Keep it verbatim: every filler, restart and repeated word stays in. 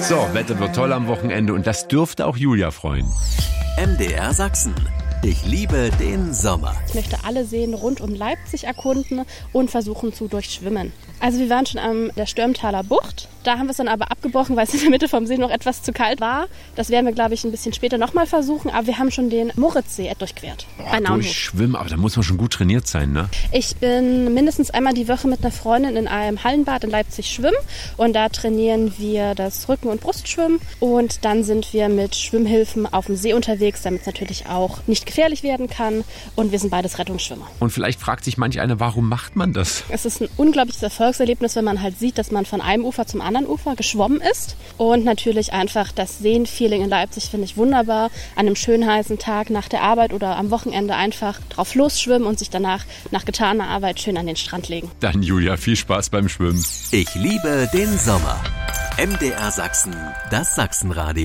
So, Wetter wird toll am Wochenende und das dürfte auch Julia freuen. M D R Sachsen. Ich liebe den Sommer. Ich möchte alle Seen rund um Leipzig erkunden und versuchen zu durchschwimmen. Also wir waren schon an der Stürmtaler Bucht. Da haben wir es dann aber abgebrochen, weil es in der Mitte vom See noch etwas zu kalt war. Das werden wir, glaube ich, ein bisschen später nochmal versuchen. Aber wir haben schon den Moritzsee durchquert. Boah, durchschwimmen, aber da muss man schon gut trainiert sein, ne? Ich bin mindestens einmal die Woche mit einer Freundin in einem Hallenbad in Leipzig schwimmen. Und da trainieren wir das Rücken- und Brustschwimmen. Und dann sind wir mit Schwimmhilfen auf dem See unterwegs, damit es natürlich auch nicht gefährlich werden kann. Und wir sind beides Rettungsschwimmer. Und vielleicht fragt sich manch einer, warum macht man das? Es ist ein unglaubliches Erfolgserlebnis, wenn man halt sieht, dass man von einem Ufer zum anderen Ufer geschwommen ist. Und natürlich einfach das Seenfeeling in Leipzig finde ich wunderbar. An einem schönen heißen Tag nach der Arbeit oder am Wochenende einfach drauf losschwimmen und sich danach nach getaner Arbeit schön an den Strand legen. Dann Julia, viel Spaß beim Schwimmen. Ich liebe den Sommer. M D R Sachsen, das Sachsenradio.